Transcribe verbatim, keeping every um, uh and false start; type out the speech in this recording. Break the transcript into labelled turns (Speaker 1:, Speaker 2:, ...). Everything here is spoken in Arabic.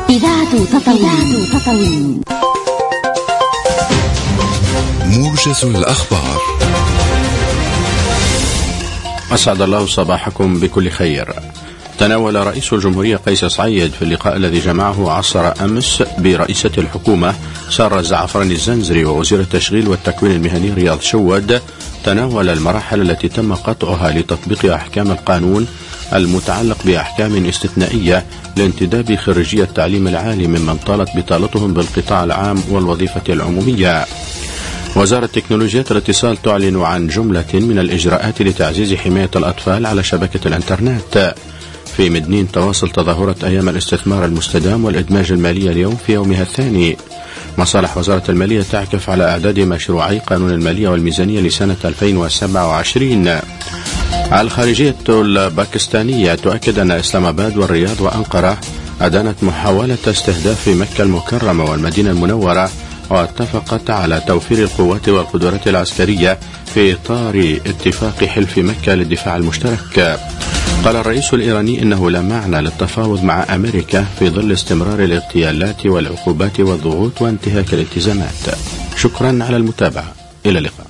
Speaker 1: إذاعة تطاوين.
Speaker 2: موجز الأخبار.
Speaker 3: أسعد الله صباحكم بكل خير. تناول رئيس الجمهورية قيس سعيد في اللقاء الذي جمعه عصر أمس برئيسة الحكومة سارة الزعفراني الزنزري ووزير التشغيل والتكوين المهني رياض شود، تناول المراحل التي تم قطعها لتطبيق أحكام القانون المتعلق بأحكام استثنائية لانتداب خريجي التعليم العالي ممن طالت بطالتهم بالقطاع العام والوظيفة العمومية. وزارة تكنولوجيات الاتصال تعلن عن جملة من الإجراءات لتعزيز حماية الأطفال على شبكة الإنترنت. في مدنين تواصل تظاهرة أيام الاستثمار المستدام والإدماج المالي اليوم في يومها الثاني. مصالح وزارة المالية تعكف على إعداد مشروعي قانون المالية والميزانية لسنة ألفين وسبعة وعشرين. الخارجية الباكستانية تؤكد أن إسلام آباد والرياض وأنقرة أدانت محاولة استهداف مكة المكرمة والمدينة المنورة، واتفقت على توفير القوات والقدرات العسكرية في إطار اتفاق حلف مكة للدفاع المشترك. قال الرئيس الإيراني إنه لا معنى للتفاوض مع أمريكا في ظل استمرار الاغتيالات والعقوبات والضغوط وانتهاك الالتزامات. شكرا على المتابعة، إلى اللقاء.